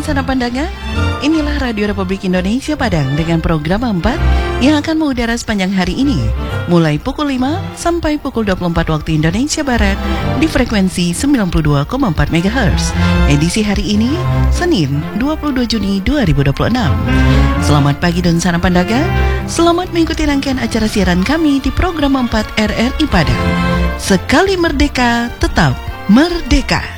sana pandangan, inilah Radio Republik Indonesia Padang dengan program 4 yang akan mengudara sepanjang hari ini, mulai pukul 5 sampai pukul 24 waktu Indonesia Barat di frekuensi 92,4 MHz. Edisi hari ini, Senin 22 Juni 2026. Selamat pagi dan sana pandangan, selamat mengikuti rangkaian acara siaran kami di program 4 RRI Padang. Sekali merdeka, tetap merdeka.